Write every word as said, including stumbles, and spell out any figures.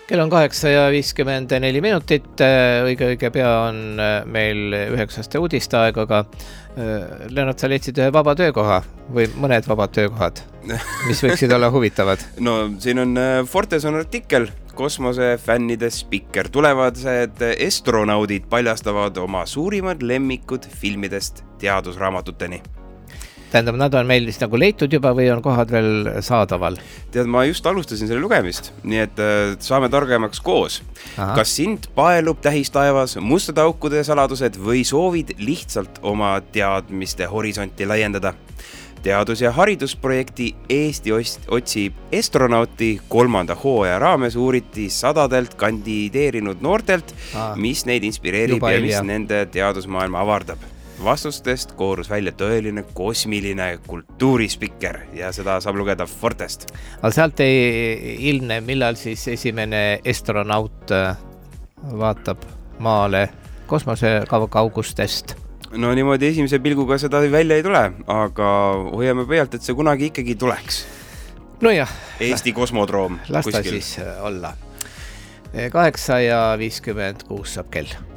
Kell on kaheksa ja viiskümmend neli minutit, õige õige pea on meil üheksaste uudiste aeg, aga Lennart, sa leidsid ühe vaba töökoha või mõned vabad töökohad, mis võiksid olla huvitavad? No siin on Fortes on artikkel, kosmosefännide spikker. Tulevased astronaudid paljastavad oma suurimad lemmikud filmidest teadusraamatuteni. Tähendab, nad on meil vist nagu leitud juba või on kohad veel saadaval? Tead, ma just alustasin selle lugemist, nii et saame targemaks koos. Aha. Kas sind paelub tähistaevas mustade aukude saladused või soovid lihtsalt oma teadmiste horisonti laiendada? Teadus- ja haridusprojekti Eesti otsib astronauti kolmanda hooaja raames uuriti sadadelt kandideerinud noortelt, Aa. mis neid inspireerib juba ja mis ilja. Nende teadusmaailma avardab. Vastustest koorus välja tõeline kosmiline kultuurispikker ja seda saab lugeda Fortest. Aga sealt ei ilmne, millal siis esimene astronaut vaatab maale kosmose kaugustest? No niimoodi esimese pilguga seda välja ei tule, aga hoiame pealt, et see kunagi ikkagi tuleks. No jah. Eesti kosmodroom. Las ta siis olla. kaheksa ja viiskümmend kuus saab kell.